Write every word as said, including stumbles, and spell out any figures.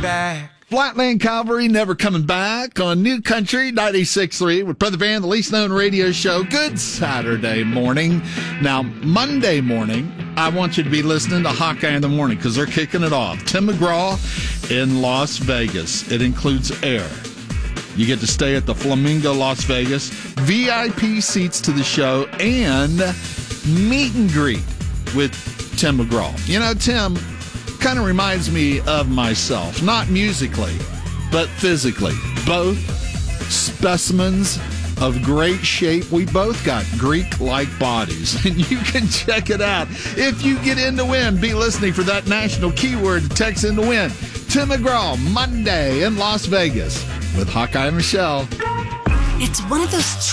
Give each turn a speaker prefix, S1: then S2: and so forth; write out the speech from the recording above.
S1: back.
S2: Flatland Cavalry, Never Coming Back on New Country ninety-six point three with Brother Van, the least known radio show. Good Saturday morning. Now, Monday morning, I want you to be listening to Hawkeye in the Morning because they're kicking it off. Tim McGraw in Las Vegas. It includes air. You get to stay at the Flamingo Las Vegas, V I P seats to the show, and meet and greet with Tim McGraw. You know, Tim kind of reminds me of myself, not musically, but physically. Both specimens of great shape. We both got Greek-like bodies, and you can check it out. If you get in to win, be listening for that national keyword to text in to win. Tim McGraw, Monday in Las Vegas with Hawkeye and Michelle.
S3: It's one of those